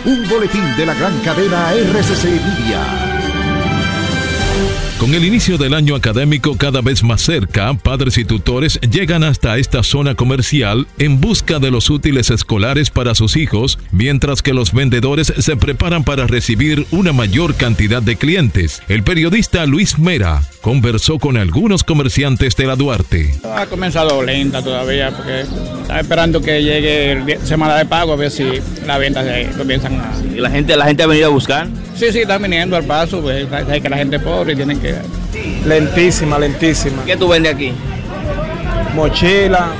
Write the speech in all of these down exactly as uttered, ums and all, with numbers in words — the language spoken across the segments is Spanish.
un boletín de la gran cadena R C C Media. Con el inicio del año académico cada vez más cerca, padres y tutores llegan hasta esta zona comercial en busca de los útiles escolares para sus hijos, mientras que los vendedores se preparan para recibir una mayor cantidad de clientes. El periodista Luis Mera conversó con algunos comerciantes de la Duarte. Ha comenzado lenta todavía porque está esperando que llegue el día, semana de pago a ver si las ventas se comienzan a... ¿Y la gente, la gente ha venido a buscar? Sí, sí, están viniendo al paso, pues hay que la gente pobre tienen que... Lentísima, lentísima. ¿Qué tú vendes aquí? Mochila,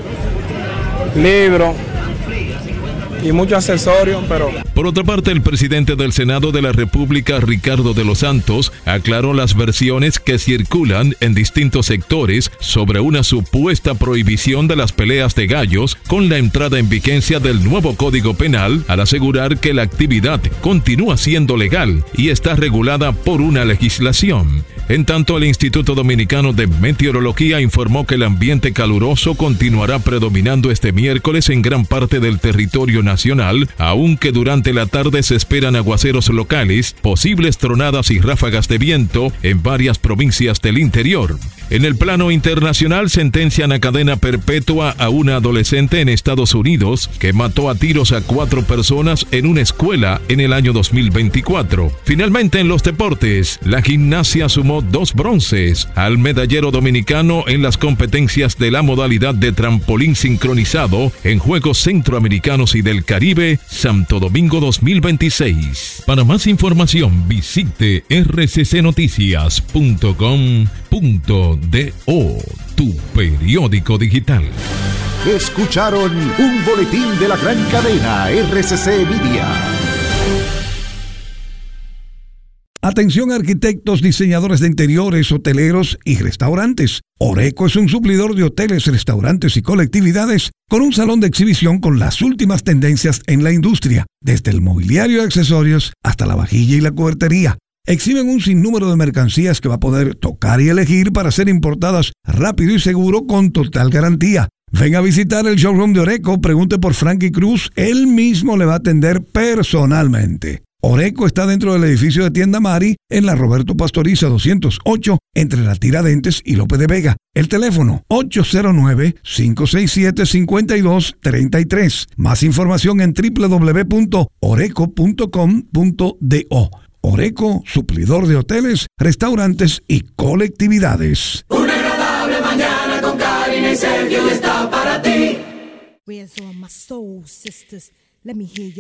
libro y muchos accesorios, pero... Por otra parte, el presidente del Senado de la República, Ricardo de los Santos, aclaró las versiones que circulan en distintos sectores sobre una supuesta prohibición de las peleas de gallos con la entrada en vigencia del nuevo Código Penal, al asegurar que la actividad continúa siendo legal y está regulada por una legislación. En tanto, el Instituto Dominicano de Meteorología informó que el ambiente caluroso continuará predominando este miércoles en gran parte del territorio nacional, aunque durante la tarde se esperan aguaceros locales, posibles tronadas y ráfagas de viento en varias provincias del interior. En el plano internacional, sentencian a cadena perpetua a una adolescente en Estados Unidos que mató a tiros a cuatro personas en una escuela en el año dos mil veinticuatro. Finalmente, en los deportes, la gimnasia sumó dos bronces al medallero dominicano en las competencias de la modalidad de trampolín sincronizado en Juegos Centroamericanos y del Caribe, Santo Domingo dos mil veintiséis. Para más información, visite r c c noticias punto com punto do, tu periódico digital. Escucharon un boletín de la gran cadena R C C Media. Atención arquitectos, diseñadores de interiores, hoteleros y restaurantes. Oreco es un suplidor de hoteles, restaurantes y colectividades con un salón de exhibición con las últimas tendencias en la industria, desde el mobiliario y accesorios hasta la vajilla y la cubertería. Exhiben un sinnúmero de mercancías que va a poder tocar y elegir para ser importadas rápido y seguro con total garantía. Venga a visitar el showroom de Oreco, pregunte por Frankie Cruz, él mismo le va a atender personalmente. Oreco está dentro del edificio de Tienda Mari en la Roberto Pastoriza doscientos ocho entre la Tiradentes y López de Vega. El teléfono ocho cero nueve, cinco seis siete, cinco dos tres tres. Más información en doble u doble u doble u punto oreco punto com punto do. Oreco, suplidor de hoteles, restaurantes y colectividades. Una agradable mañana con Karina y Sergio está para ti. Where's all my soul sisters? Let me hear you.